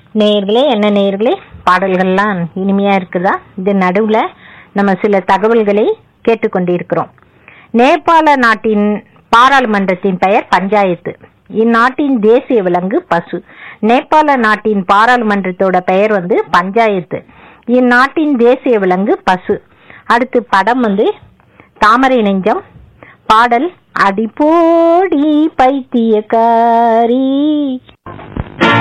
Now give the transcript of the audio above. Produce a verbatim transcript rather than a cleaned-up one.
நேயர்களே, என்ன நேயர்களே, பாடல்கள்லாம் இனிமையா இருக்குதா? இது நடுவுல நம்ம சில தகவல்களை கேட்டுக்கொண்டிருக்கிறோம். நேபாள நாட்டின் பாராளுமன்றத்தின் பெயர் பஞ்சாயத்து. இந்நாட்டின் தேசிய விலங்கு பசு. நேபாள நாட்டின் பாராளுமன்றத்தோட பெயர் வந்து பஞ்சாயத்து. இந்நாட்டின் தேசிய விலங்கு பசு. அடுத்து படம் வந்து தாமரை நெஞ்சம். பாடல் அடிப்போடி பைத்தியக்காரி.